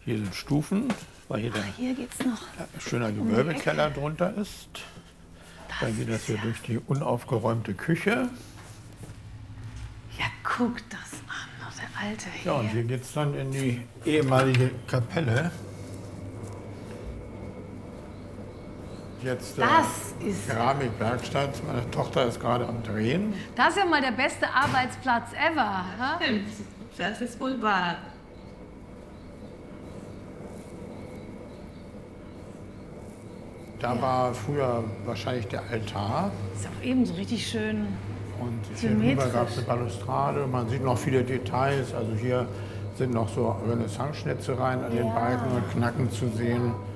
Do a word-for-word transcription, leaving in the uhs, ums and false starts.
Hier sind Stufen, weil hier Ach, hier geht's noch. ein schöner Gewölbekeller drunter ist. Dann geht das hier ja durch die unaufgeräumte Küche. Ja, guck das an, noch der alte hier. Ja, und hier geht es dann in die ehemalige Kapelle. Jetzt äh, Das ist- Keramikwerkstatt. Meine Tochter ist gerade am Drehen. Das ist ja mal der beste Arbeitsplatz ever. Ha? Das ist wohl wahr. Da war früher wahrscheinlich der Altar. Ist auch eben so richtig schön. Und hier drüber Symmetrisch. gab es eine Balustrade. Man sieht noch viele Details. Also hier sind noch so Renaissance-Schnitzereien an den Ja. Balken und Knacken zu sehen.